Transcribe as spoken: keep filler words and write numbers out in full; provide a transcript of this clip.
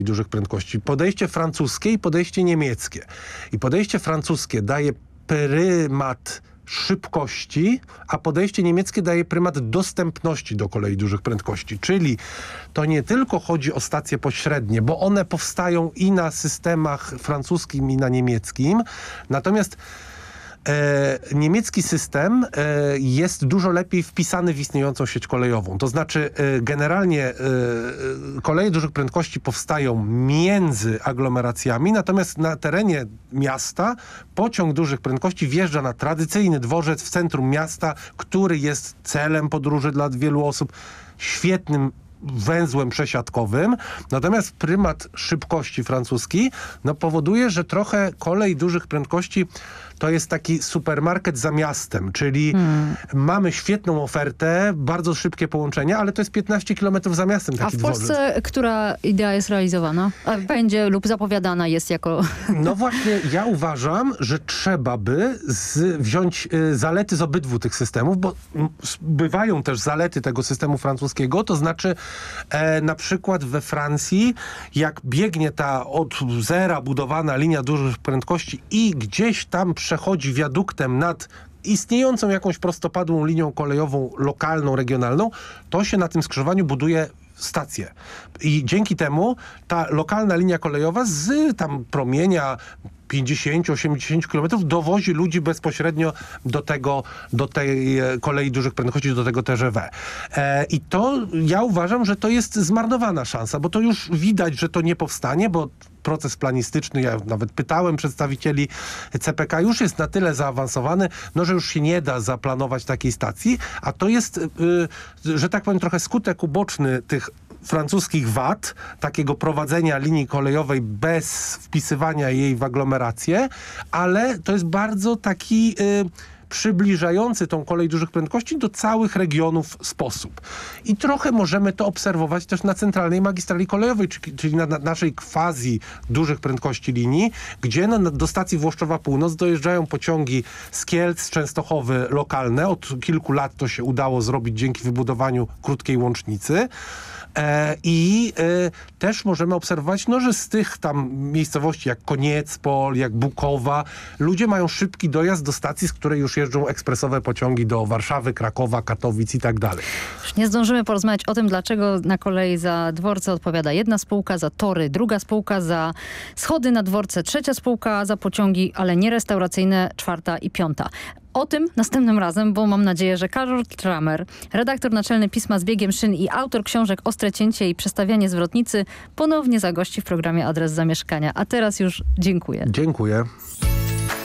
dużych prędkości. Podejście francuskie i podejście niemieckie. I podejście francuskie daje prymat szybkości, a podejście niemieckie daje prymat dostępności do kolei dużych prędkości. Czyli to nie tylko chodzi o stacje pośrednie, bo one powstają i na systemach francuskim, i na niemieckim. Natomiast E, niemiecki system e, jest dużo lepiej wpisany w istniejącą sieć kolejową. To znaczy e, generalnie e, koleje dużych prędkości powstają między aglomeracjami, natomiast na terenie miasta pociąg dużych prędkości wjeżdża na tradycyjny dworzec w centrum miasta, który jest celem podróży dla wielu osób, świetnym węzłem przesiadkowym. Natomiast prymat szybkości francuski no, powoduje, że trochę kolej dużych prędkości to jest taki supermarket za miastem, czyli hmm. mamy świetną ofertę, bardzo szybkie połączenia, ale to jest piętnaście kilometrów za miastem taki A w Polsce, dworzec. która idea jest realizowana? A będzie lub zapowiadana jest jako... No właśnie, ja uważam, że trzeba by z, wziąć y, zalety z obydwu tych systemów, bo m, bywają też zalety tego systemu francuskiego, to znaczy e, na przykład we Francji, jak biegnie ta od zera budowana linia dużych prędkości i gdzieś tam przechodzi wiaduktem nad istniejącą jakąś prostopadłą linią kolejową lokalną, regionalną, to się na tym skrzyżowaniu buduje stację. I dzięki temu ta lokalna linia kolejowa z tam promienia pięćdziesiąt do osiemdziesięciu kilometrów dowozi ludzi bezpośrednio do tego, do tej kolei dużych prędkości, do tego T G V. E, I to ja uważam, że to jest zmarnowana szansa, bo to już widać, że to nie powstanie, bo proces planistyczny, ja nawet pytałem przedstawicieli C P K, już jest na tyle zaawansowany, no, że już się nie da zaplanować takiej stacji, a to jest, y, że tak powiem, trochę skutek uboczny tych francuskich wad, takiego prowadzenia linii kolejowej bez wpisywania jej w aglomerację, ale to jest bardzo taki y, przybliżający tą kolej dużych prędkości do całych regionów sposób. I trochę możemy to obserwować też na centralnej magistrali kolejowej, czyli na, na naszej quasi dużych prędkości linii, gdzie no, do stacji Włoszczowa Północ dojeżdżają pociągi z Kielc, z Częstochowy lokalne. Od kilku lat to się udało zrobić dzięki wybudowaniu krótkiej łącznicy. E, I e, też możemy obserwować, no, że z tych tam miejscowości jak Koniecpol, jak Bukowa, ludzie mają szybki dojazd do stacji, z której już jeżdżą ekspresowe pociągi do Warszawy, Krakowa, Katowic i tak dalej. Już nie zdążymy porozmawiać o tym, dlaczego na kolei za dworce odpowiada jedna spółka, za tory druga spółka, za schody na dworce trzecia spółka, za pociągi, ale nie restauracyjne czwarta i piąta. O tym następnym razem, bo mam nadzieję, że Karol Kramer, redaktor naczelny pisma Z biegiem szyn i autor książek Ostre cięcie i przestawianie zwrotnicy, ponownie zagości w programie Adres Zamieszkania. A teraz już dziękuję. Dziękuję.